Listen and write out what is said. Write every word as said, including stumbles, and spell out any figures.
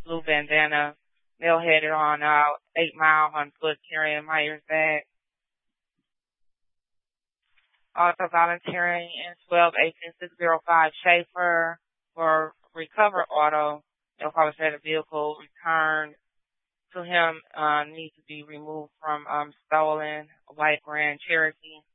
blue bandana, male headed on out, eight mile on foot carrying Myers bag. Also volunteering in twelve eighteen six oh five Schaefer for Recover Auto. No compensated vehicle returned to him uh, needs to be removed from um, stolen white Grand Cherokee.